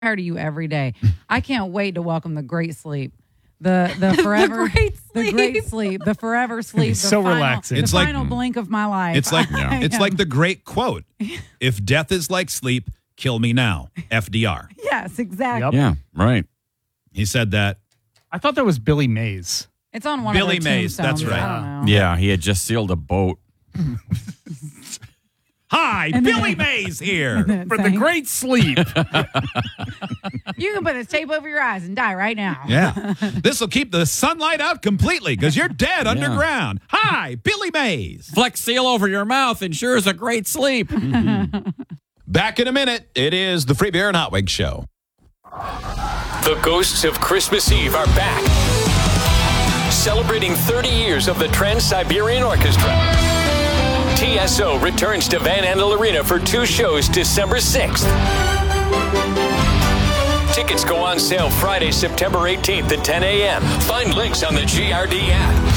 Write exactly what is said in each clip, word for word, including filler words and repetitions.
tired of you every day. I can't wait to welcome the great sleep. The the forever the great sleep. the great sleep, the forever sleep. It's the so final, relaxing. The It's like- final blink of my life. It's like I it's am- like the great quote: "If death is like sleep, kill me now." F D R. yes, exactly. Yep. Yeah, right. He said that. I thought that was Billy Mays. It's on one Billy of their Mays, that's tombstones. right. I don't know. Yeah, he had just sealed a boat. Hi, Billy Mays here. For the great sleep. You can put this tape over your eyes and die right now. Yeah, this will keep the sunlight out completely because you're dead underground. Hi, Billy Mays. Flex seal over your mouth ensures a great sleep. Back in a minute. It is the Free Beer and Hot Wings Show. The Ghosts of Christmas Eve are back, celebrating thirty years of the Trans-Siberian Orchestra. T S O returns to Van Andel Arena for two shows December sixth. Tickets go on sale Friday, September eighteenth at ten a.m. Find links on the G R D app.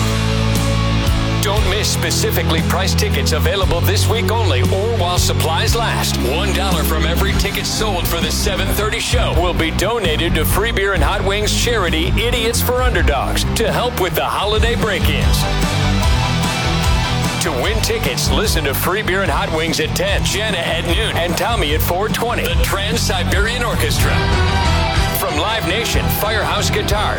Don't miss specifically priced tickets available this week only or while supplies last. One dollar from every ticket sold for the seven thirty show will be donated to Free Beer and Hot Wings charity Idiots for Underdogs to help with the holiday break-ins. To win tickets, listen to Free Beer and Hot Wings at ten, Jenna at noon, and Tommy at four twenty. The Trans-Siberian Orchestra. From Live Nation, Firehouse Guitars,